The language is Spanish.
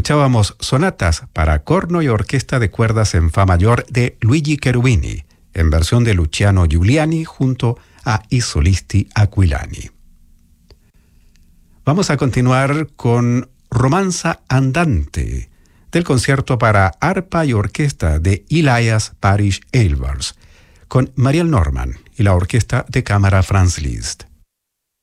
Escuchábamos sonatas para corno y orquesta de cuerdas en fa mayor de Luigi Cherubini, en versión de Luciano Giuliani junto a I Solisti Aquilani. Vamos a continuar con Romanza Andante, del concierto para arpa y orquesta de Elias Parish Aylward, con Mariel Norman y la orquesta de cámara Franz Liszt.